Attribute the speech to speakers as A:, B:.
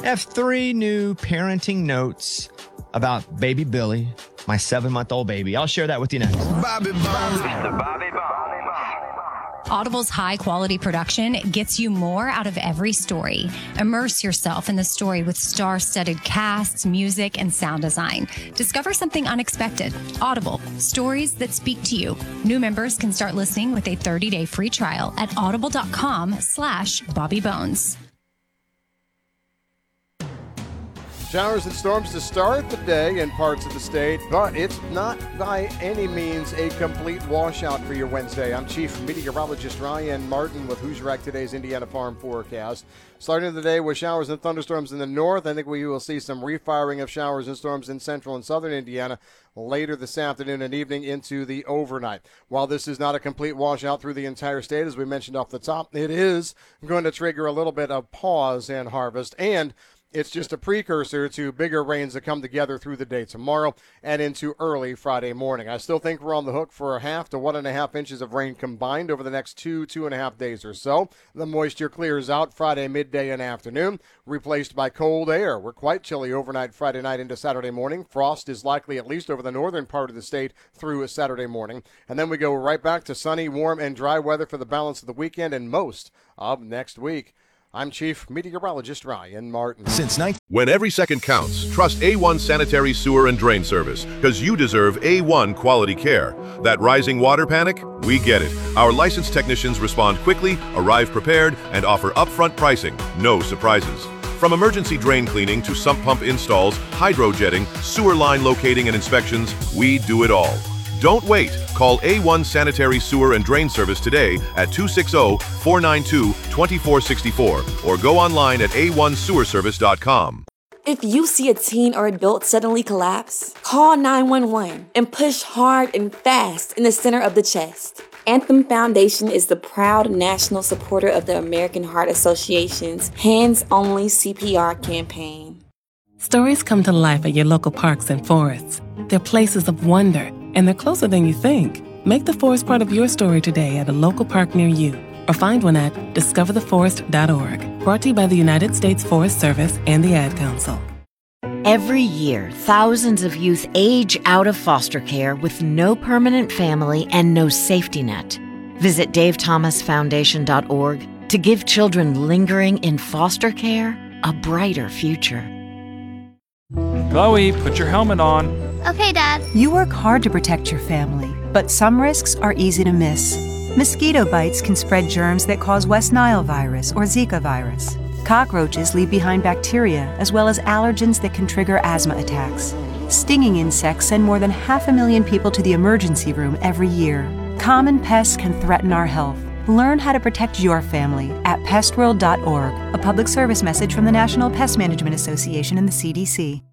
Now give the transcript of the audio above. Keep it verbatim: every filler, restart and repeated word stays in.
A: I have three new parenting notes about baby Billy, my seven-month-old baby. I'll share that with you next.
B: Bobby Bones. Bobby Bones.
C: Audible's high-quality production gets you more out of every story. Immerse yourself in the story with star-studded casts, music, and sound design. Discover something unexpected. Audible, stories that speak to you. New members can start listening with a thirty-day free trial at audible.com slash Bobby Bones.
D: Showers and storms to start the day in parts of the state, but it's not by any means a complete washout for your Wednesday. I'm Chief Meteorologist Ryan Martin with Who's Wrecked today's Indiana Farm Forecast. Starting the day with showers and thunderstorms in the north. I think we will see some refiring of showers and storms in central and southern Indiana later this afternoon and evening into the overnight. While this is not a complete washout through the entire state, as we mentioned off the top, it is going to trigger a little bit of pause in harvest, and it's just a precursor to bigger rains that come together through the day tomorrow and into early Friday morning. I still think we're on the hook for a half to one and a half inches of rain combined over the next two, two and a half days or so. The moisture clears out Friday midday and afternoon, replaced by cold air. We're quite chilly overnight Friday night into Saturday morning. Frost is likely at least over the northern part of the state through Saturday morning. And then we go right back to sunny, warm, and dry weather for the balance of the weekend and most of next week. I'm Chief Meteorologist Ryan Martin.
E: Since night.
F: When every second counts, trust A one Sanitary Sewer and Drain Service, because you deserve A one quality care. That rising water panic? We get it. Our licensed technicians respond quickly, arrive prepared, and offer upfront pricing. No surprises. From emergency drain cleaning to sump pump installs, hydrojetting, sewer line locating and inspections, we do it all. Don't wait. Call A one Sanitary Sewer and Drain Service today at two six zero, four nine two, two four six four or go online at a one sewer service dot com.
G: If you see a teen or adult suddenly collapse, call nine one one and push hard and fast in the center of the chest. Anthem Foundation is the proud national supporter of the American Heart Association's Hands Only C P R campaign.
H: Stories come to life at your local parks and forests. They're places of wonder, and they're closer than you think. Make the forest part of your story today at a local park near you, or find one at discover the forest dot org. Brought to you by the United States Forest Service and the Ad Council.
I: Every year, thousands of youth age out of foster care with no permanent family and no safety net. Visit dave thomas foundation dot org to give children lingering in foster care a brighter future.
J: Chloe, put your helmet on.
K: Okay, Dad.
L: You work hard to protect your family, but some risks are easy to miss. Mosquito bites can spread germs that cause West Nile virus or Zika virus. Cockroaches leave behind bacteria as well as allergens that can trigger asthma attacks. Stinging insects send more than half a million people to the emergency room every year. Common pests can threaten our health. Learn how to protect your family at pest world dot org, a public service message from the National Pest Management Association and the C D C.